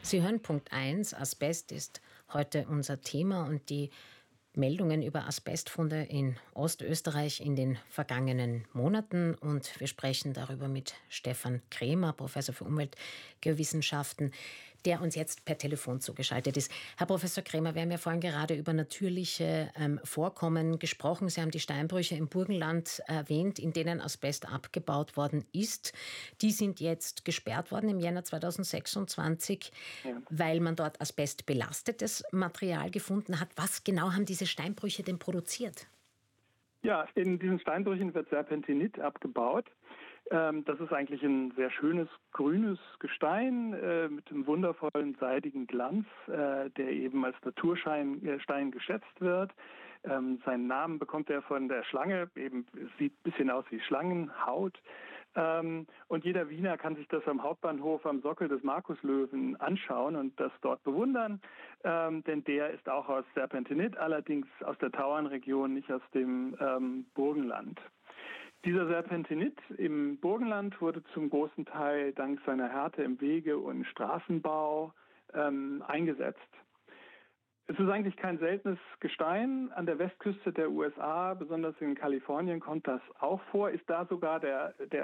Sie hören Punkt 1. Asbest ist heute unser Thema und die Meldungen über Asbestfunde in Ostösterreich in den vergangenen Monaten. Und wir sprechen darüber mit Stefan Kremer, Professor für Umweltgeowissenschaften, der uns jetzt per Telefon zugeschaltet ist. Herr Professor Kremer, wir haben ja vorhin gerade über natürliche Vorkommen gesprochen. Sie haben die Steinbrüche im Burgenland erwähnt, in denen Asbest abgebaut worden ist. Die sind jetzt gesperrt worden im Jänner 2026, weil man dort asbestbelastetes Material gefunden hat. Was genau haben diese Steinbrüche denn produziert? Ja, in diesen Steinbrüchen wird Serpentinit abgebaut. Das ist eigentlich ein sehr schönes grünes Gestein mit einem wundervollen seidigen Glanz, der eben als Naturstein geschätzt wird. Seinen Namen bekommt er von der Schlange, eben sieht ein bisschen aus wie Schlangenhaut. Und jeder Wiener kann sich das am Hauptbahnhof am Sockel des Markuslöwen anschauen und das dort bewundern, denn der ist auch aus Serpentinit, allerdings aus der Tauernregion, nicht aus dem Burgenland. Dieser Serpentinit im Burgenland wurde zum großen Teil dank seiner Härte im Wege- und Straßenbau eingesetzt. Es ist eigentlich kein seltenes Gestein. An der Westküste der USA, besonders in Kalifornien, kommt das auch vor. Ist da sogar der